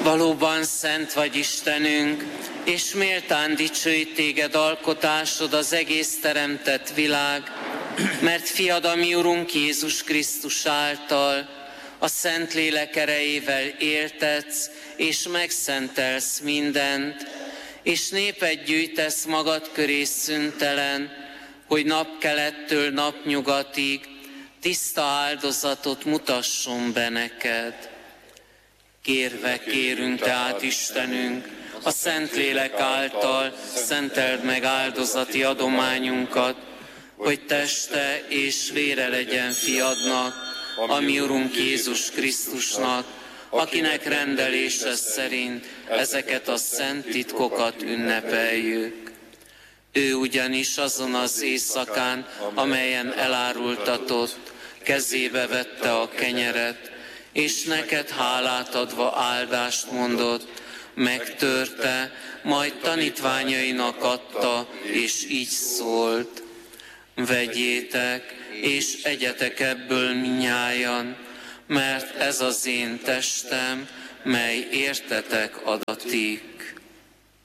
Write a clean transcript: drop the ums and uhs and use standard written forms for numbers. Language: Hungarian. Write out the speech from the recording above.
Valóban szent vagy Istenünk, és méltán dicsőít téged alkotásod az egész teremtett világ, mert fiad, a mi Urunk Jézus Krisztus által a Szentlélek erejével éltetsz és megszentelsz mindent, és népet gyűjtesz magad köré szüntelen, hogy napkelettől napnyugatig tiszta áldozatot mutasson be neked. Kérve kérünk tehát, Istenünk, a Szentlélek által szenteld meg áldozati adományunkat, hogy teste és vére legyen fiadnak, a mi Urunk Jézus Krisztusnak, akinek rendelése szerint ezeket a szent titkokat ünnepeljük. Ő ugyanis azon az éjszakán, amelyen elárultatott, kezébe vette a kenyeret, és neked hálát adva áldást mondott, megtörte, majd tanítványainak adta, és így szólt: vegyétek, és egyetek ebből mindnyájan, mert ez az én testem, mely értetek adatik.